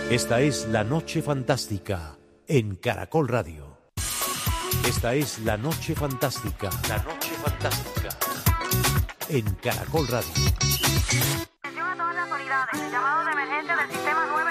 Esta es La Noche Fantástica en Caracol Radio. Esta es La Noche Fantástica. La Noche Fantástica en Caracol Radio. Atención a todas las unidades. Llamado de emergencia del sistema 9.